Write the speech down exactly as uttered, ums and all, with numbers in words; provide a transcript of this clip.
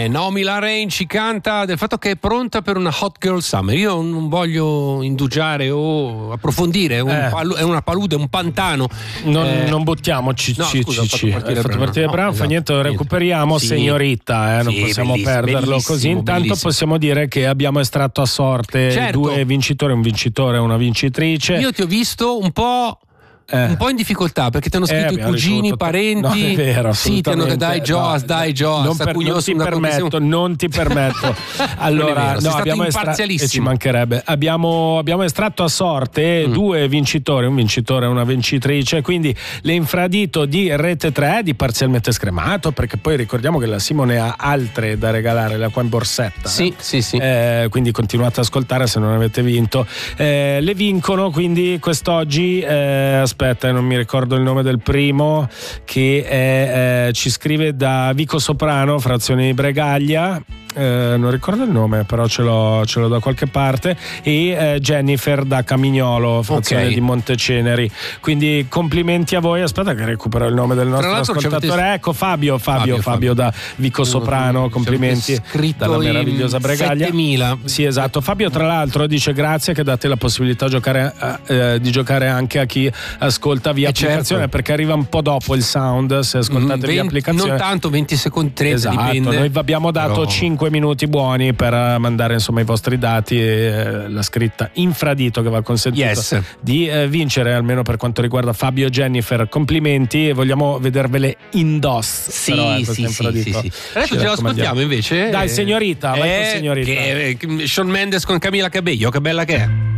Naomi Larrain ci canta del fatto che è pronta per una Hot Girl Summer. Io non voglio indugiare o approfondire, è, un eh. palu- è una palude, un pantano. Non, eh. non buttiamoci. No, ci, scusa, ci, ci. ho fatto partire Hai fatto partire il no, brano, fa esatto, niente, lo niente. recuperiamo. Sì. Signorita, eh, non Sì, possiamo bellissimo, perderlo bellissimo, così. Intanto bellissimo. possiamo dire che abbiamo estratto a sorte Certo. due vincitori, un vincitore e una vincitrice. Io ti ho visto un po'. Eh. Un po' in difficoltà perché ti hanno scritto Eh, i cugini, i parenti. No, è vero, sì, ti hanno detto dai Joas, no, dai Joas, non, per, non ti permetto, non ti permetto. Allora, vero, no, abbiamo estratto, e ci mancherebbe. Abbiamo, abbiamo estratto a sorte mm. due vincitori, un vincitore e una vincitrice, quindi l'infradito di Rete tre di Parzialmente Scremato, perché poi ricordiamo che la Simone ha altre da regalare, la qua in borsetta. Sì, eh? sì, sì. Eh, quindi continuate ad ascoltare se non avete vinto. Eh, le vincono quindi quest'oggi. Eh, aspetta, non mi ricordo il nome del primo, che è, eh, ci scrive da Vico Soprano, frazione di Bregaglia. Eh, non ricordo il nome, però ce l'ho, ce l'ho da qualche parte. E eh, Jennifer da Camignolo, frazione okay. di Monteceneri. Quindi complimenti a voi. Aspetta che recupero il nome del nostro ascoltatore. Avete... Ecco Fabio, Fabio, Fabio, Fabio da Vico Soprano. Complimenti dalla meravigliosa Bregaglia. settemila Sì, esatto. Fabio, tra l'altro, dice grazie che date la possibilità di giocare, eh, di giocare anche a chi ascolta via eh applicazione, certo. perché arriva un po' dopo il sound se ascoltate venti, via applicazione. Non tanto, venti secondi, trenta esatto, dipende. Noi vi abbiamo dato però... cinque minuti buoni per mandare insomma i vostri dati e eh, la scritta infradito che va consentito yes. di eh, vincere, almeno per quanto riguarda Fabio e Jennifer. Complimenti, e vogliamo vedervele indoss. Sì, però, eh, sì, sì, sì, sì. Adesso ce l'ascoltiamo invece. Dai, signorita, vai eh, con signorita. Che, Shawn Mendes con Camila Cabello, che bella che è.